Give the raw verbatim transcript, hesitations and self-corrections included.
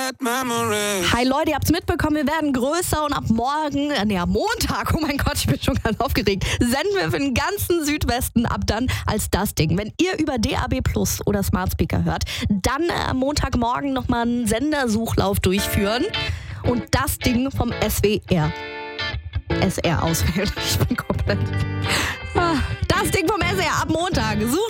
Hi Leute, ihr habt's mitbekommen, wir werden größer und ab morgen, äh, nee, am Montag, oh mein Gott, ich bin schon ganz aufgeregt, senden wir für den ganzen Südwesten ab dann als das Ding. Wenn ihr über D A B Plus oder Smart Speaker hört, dann äh, am Montagmorgen nochmal einen Sendersuchlauf durchführen und das Ding vom S W R. S R auswählen. Ich bin komplett... Ah, das Ding vom S R ab Montag. Sucht